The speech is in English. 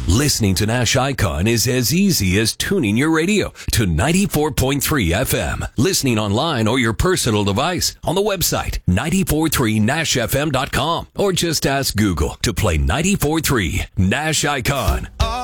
Listening to Nash Icon is as easy as tuning your radio to 94.3 FM. Listening online or your personal device on the website 943nashfm.com, or just ask Google to play 94.3 Nash Icon.